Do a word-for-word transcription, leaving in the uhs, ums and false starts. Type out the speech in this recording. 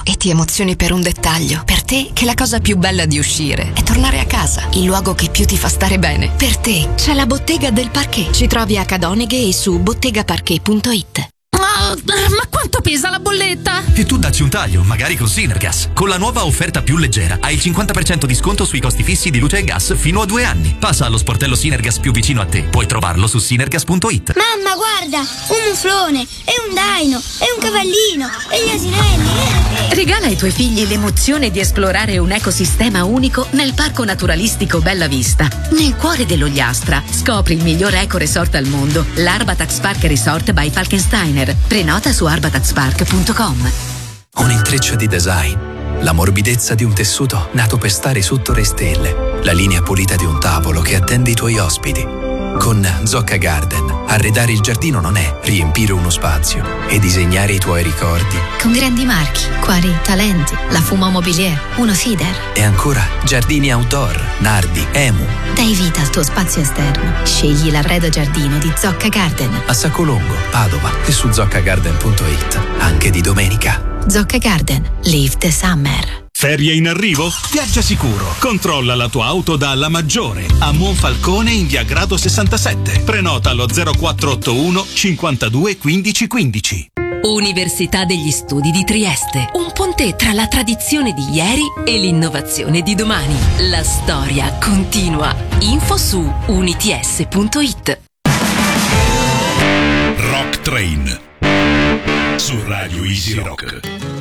e ti emozioni per un dettaglio. Per te che la cosa più bella di uscire è tornare a casa, il luogo che più ti fa stare bene. Per te c'è la Bottega del Parquet. Ci trovi a Cadoneghe e su bottega parquet punto it. Ma, ma quanto pesa la bolletta? E tu dacci un taglio, magari con Sinergas. Con la nuova offerta più leggera hai il cinquanta per cento di sconto sui costi fissi di luce e gas fino a due anni. Passa allo sportello Sinergas più vicino a te. Puoi trovarlo su sinergas punto it. Mamma, guarda, un muflone, e un daino, e un cavallino, e gli asinelli. Regala ai tuoi figli l'emozione di esplorare un ecosistema unico nel Parco Naturalistico Bella Vista. Nel cuore dell'Ogliastra scopri il miglior eco resort al mondo, l'Arbatax Park Resort by Falkensteiner. Prenota su arbatax park punto com. Un intreccio di design, la morbidezza di un tessuto nato per stare sotto le stelle, la linea pulita di un tavolo che attende i tuoi ospiti. Con Zocca Garden, arredare il giardino non è riempire uno spazio, è disegnare i tuoi ricordi. Con grandi marchi, quali Talenti, La Fuma Mobilier, Uno Sider. E ancora giardini outdoor, Nardi, Emu. Dai vita al tuo spazio esterno. Scegli l'arredo giardino di Zocca Garden. A Saccolongo, Padova e su zocca garden punto it, anche di domenica. Zocca Garden, live the summer. Ferie in arrivo? Viaggia sicuro. Controlla la tua auto da La Maggiore a Monfalcone in via Grado sessantasette. Prenota allo zero quattro otto uno cinquantadue quindici quindici. Università degli Studi di Trieste. Un ponte tra la tradizione di ieri e l'innovazione di domani. La storia continua. Info su units punto it. Rock Train su Radio Easy Rock.